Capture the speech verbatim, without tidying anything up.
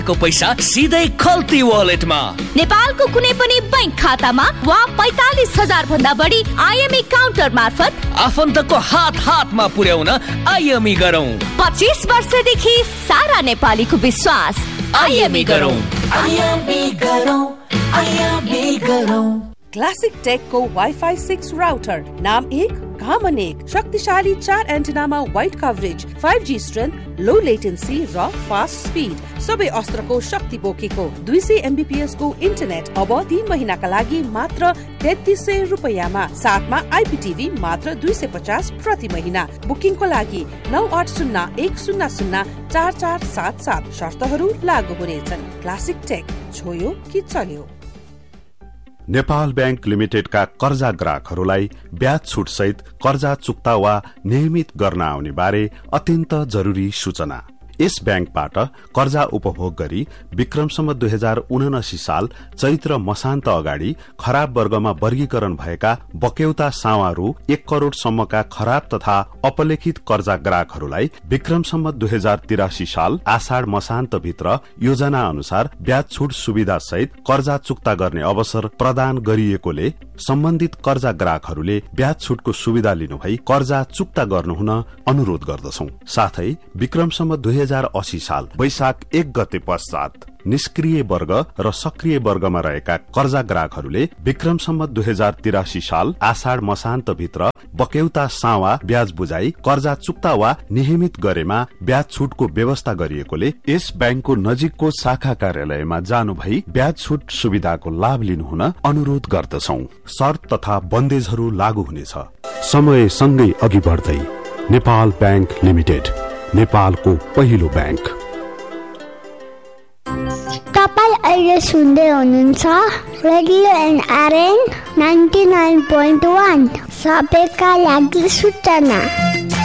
को पैसा सिधै खल्ती वालेटमा। नेपालको कुनै पनि बैंक खातामा वा पैंतालीस हजार भन्दा बढी आइएमई काउन्टर मार्फत आफन्तको हात हातमा पुर्याउन आइएमई गरौँ। पच्चीस वर्षदेखि सारा नेपालीको विश्वास। आइएमई गरौँ, आइएमई गरौँ, आइएमई गरौँ। क्लासिक टेक को वाइफाई सिक्स राउटर, नाम एक काम अनेक, शक्तिशाली चार एन्टेनामा wide coverage, five G strength, लो लेटेन्सी र फास्ट स्पिड, सबै अस्त्रको शक्ति बोकेको दुई सय एमबीपीएस को इन्टरनेट अब तीन महिनाका लागि मात्र तेत्तीस सय रुपैयाँमा। साथमा आइपीटीभी मात्र दुई सय पचास प्रति महिना। बुकिङको लागि नौ आठ शून्य एक शून्य शून्य चार चार सात सात। शर्तहरू लागू हुनेछन्। क्लासिक टेक, छोयो कि चल्यो। नेपाल बैंक लिमिटेडका कर्जा ग्राहकहरूलाई ब्याज छुट सहित कर्जा चुक्ता वा नियमित गर्न आउने बारे अत्यन्त जरुरी सूचना। यस बैंकबाट कर्जा उपभोग गरी विक्रमसम्म दुई हजार उनासी साल चैत्र मसान्त अगाडि खराब वर्गमा वर्गीकरण भएका बक्यौता सावा रु एक करोड़ सम्मका खराब तथा अपलेखित कर्जा ग्राहकहरूलाई विक्रमसम्म दुई हजार तिरासी साल आषाढ़ मसान्त भित्र योजना अनुसार ब्याज छुट सुविधा सहित कर्जा चुक्ता गर्ने अवसर प्रदान गरिएकोले सम्बन्धित कर्जा ग्राहकहरूले ब्याज छुटको सुविधा लिनुभई कर्जा चुक्ता गर्नुहुन अनुरोध गर्दछौं। साथै विक्रमसम्म दुई हजार अस्सी साल वैशाख एक गते पश्चात निष्क्रिय वर्ग र सक्रिय वर्गमा रहेका कर्जा ग्राहकहरूले विक्रमसम्म दुई हजार तिरासी साल आषाढ़ मसान्त भित्र बक्यौता सावा ब्याज बुझाई कर्जा चुक्ता वा नियमित गरेमा ब्याज छुटको व्यवस्था गरिएकोले यस बैंकको नजिकको शाखा कार्यालयमा जानु भई ब्याज छुट सुविधाको लाभ लिनुहुन अनुरोध गर्दछौं। शर्त तथा बन्देजहरू लागू हुनेछ। समय सँगै अघि बढ्दै नेपाल बैंक लिमिटेड, नेपालको पहिलो बैंक। तपाईं अहिले सुन्दै हुनुहुन्छ radio NRN ninety nine point one, सबैका लागि सूचना।